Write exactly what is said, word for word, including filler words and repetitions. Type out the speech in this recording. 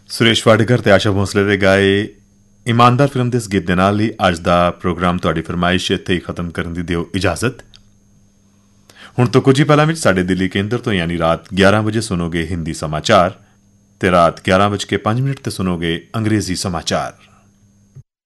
ਸੁਰੇਸ਼ ਵਾਡੇਕਰ ਤੇ ਆਸ਼ਾ ਭੋਸਲੇ ਦੇ ਗਾਏ ਇਮਾਨਦਾਰ ਫਿਲਮ ਦੇ ਇਸ ਗੀਤ ਦੇ ਨਾਲ ਹੀ ਅੱਜ ਦਾ ਪ੍ਰੋਗਰਾਮ ਤੁਹਾਡੀ ਫਰਮਾਇਸ਼ ਇੱਥੇ ਹੀ ਖਤਮ ਕਰਨ ਦੀ ਦਿਓ ਇਜਾਜ਼ਤ। ਹੁਣ ਤੋਂ ਕੁਝ ਹੀ ਪਹਿਲਾਂ ਵਿੱਚ ਸਾਡੇ ਦਿੱਲੀ ਕੇਂਦਰ ਤੋਂ ਯਾਨੀ ਰਾਤ ਗਿਆਰਾਂ ਵਜੇ ਸੁਣੋਗੇ ਹਿੰਦੀ ਸਮਾਚਾਰ ਤੇ ਰਾਤ ਗਿਆਰਾਂ ਵਜੇ ਕੇ ਪੰਜ ਮਿੰਟ ਤੇ ਸੁਣੋਗੇ ਅੰਗਰੇਜ਼ੀ ਸਮਾਚਾਰ।